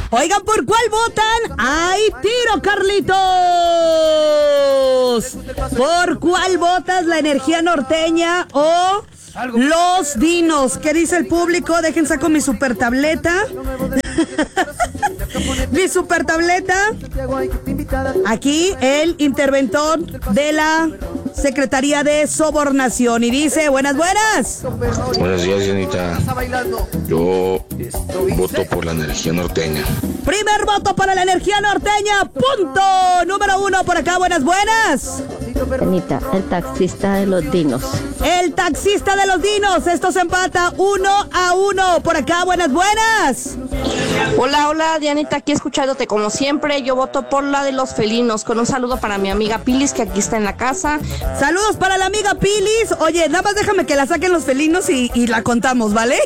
Oigan, ¿por cuál votan? ¡Ay, tiro, Carlitos! ¿Por cuál votas? ¿La energía norteña o los dinos? ¿Qué dice el público? Dejen saco mi super tableta. Mi super tableta. Aquí el interventor de la Secretaría de Sobornación y dice, buenas. Buenos días, Dianita. Yo voto por la energía norteña. Primer voto para la energía norteña. Punto número 1 por acá. Buenas. Dianita, el taxista de los dinos. El taxista de los dinos. Esto se empata 1-1 por acá. Buenas. Hola, Dianita, aquí escuchándote como siempre. Yo voto por la de los felinos. Con un saludo para mi amiga Pilis, que aquí está en la casa. Saludos para la amiga Pilis. Oye, nada más déjame que la saquen los felinos y la contamos, ¿vale?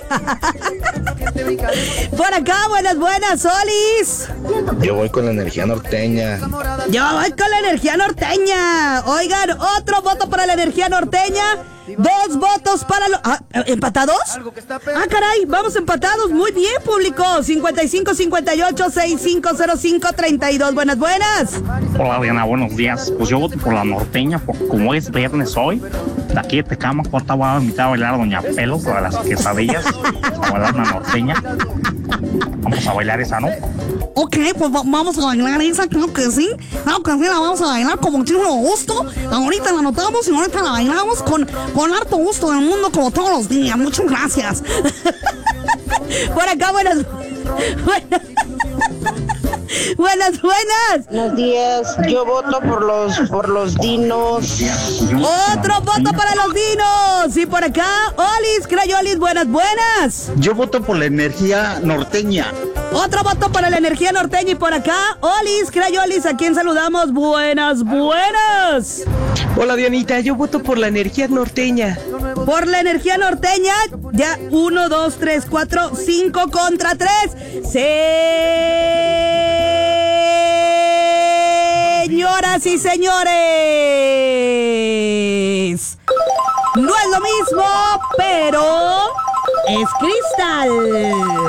Por acá, buenas, Solis. Yo voy con la energía norteña. Yo voy con la energía norteña. Oigan, otro voto para la energía norteña. 2 votos para los... ¿empatados? Caray, vamos empatados. Muy bien, público. 55-58-6505-32. Buenas. Hola, Diana, buenos días. Pues yo voto por la norteña, porque como es viernes hoy, de aquí de Tecama, corta, voy a invitar a bailar a Doña Pelo para las quesadillas. Vamos a bailar una norteña. Vamos a bailar esa, ¿no? Ok, pues vamos a bailar esa, creo que sí. Claro que sí, la vamos a bailar con muchísimo gusto. Ahorita la anotamos y ahorita la bailamos con harto gusto del mundo, como todos los días. Muchas gracias. Por acá, buenas. Buenos días, yo voto por los dinos. Otro voto para los dinos. Y por acá, Olis, Crayolis, buenas. Yo voto por la energía norteña. Otro voto para la energía norteña. Y por acá, Olis, Crayolis, ¿a quién saludamos? Buenas. Hola, Dianita, yo voto por la energía norteña. Por la energía norteña, ya 1, 2, 3, 4, 5 contra 3. Señoras y señores, no es lo mismo, pero es cristal.